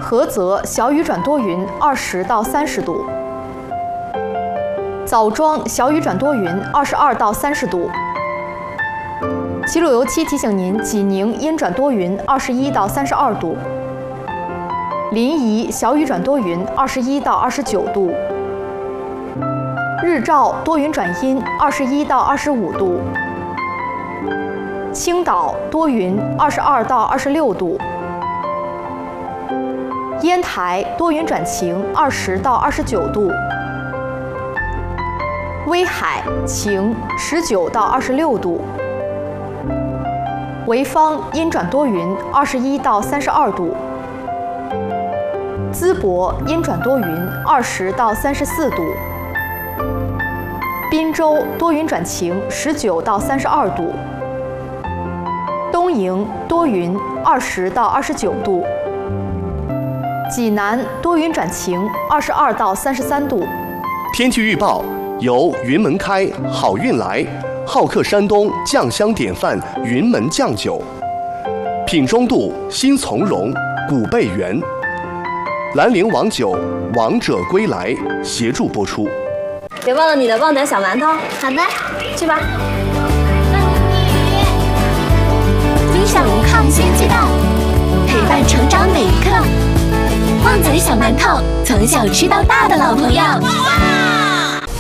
菏泽小雨转多云，20到30度；枣庄小雨转多云，22到30度；齐鲁油漆提醒您，济宁阴转多云，21到32度；临沂小雨转多云，21到29度；日照多云转阴，21到25度；青岛多云，22到26度；烟台多云转晴，20到29度；威海晴，19到26度；潍坊阴转多云，21到32度；淄博阴转多云，20到34度；滨州多云转晴，19到32度；东营多云，20到29度；济南多云转晴，22到33度。 天气预报由云门开好运来好客山东酱香典范云门酱酒，品中度新从容古贝园，兰陵王酒王者归来协助播出。 别忘了你的旺仔小馒头。 好的， 去吧。 分享抗菌鸡蛋，陪伴成长每一刻。旺仔小馒头，从小吃到大的老朋友。